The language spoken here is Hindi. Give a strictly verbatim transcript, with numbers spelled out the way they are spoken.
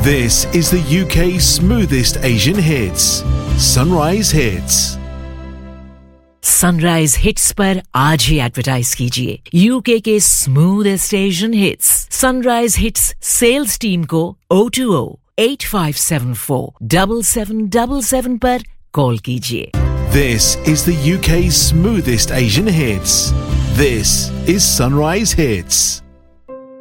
This is the U K's smoothest Asian hits. Sunrise Hits. Sunrise hits पर आज ही एडवर्टाइज कीजिए यूके के smoothest Asian hits sunrise hits sales team को O two O eight five seven four seven seven seven seven पर कॉल कीजिए. This is the U K's smoothest Asian hits. This is Sunrise Hits.